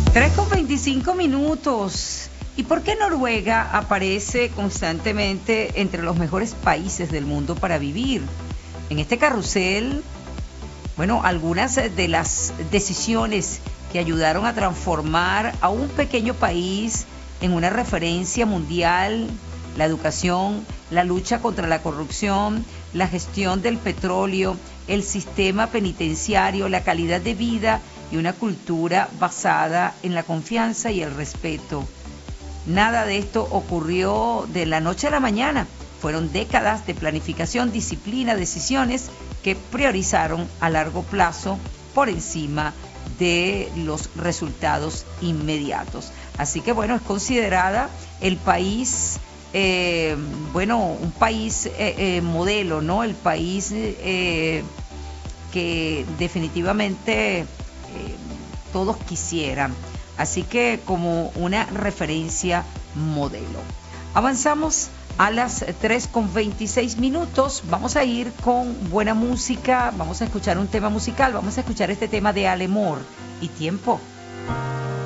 3:25. ¿Y por qué Noruega aparece constantemente entre los mejores países del mundo para vivir? En este carrusel, bueno, algunas de las decisiones que ayudaron a transformar a un pequeño país en una referencia mundial: la educación, la lucha contra la corrupción, la gestión del petróleo, el sistema penitenciario, la calidad de vida y una cultura basada en la confianza y el respeto. Nada de esto ocurrió de la noche a la mañana. Fueron décadas de planificación, disciplina, decisiones que priorizaron a largo plazo por encima de los resultados inmediatos. Así que bueno, es considerada el país, un país modelo, ¿no? El país que definitivamente todos quisieran. Así que como una referencia modelo. Avanzamos a las 3:26. Vamos a ir con buena música. Vamos a escuchar un tema musical. Vamos a escuchar este tema de Alemor y Tiempo.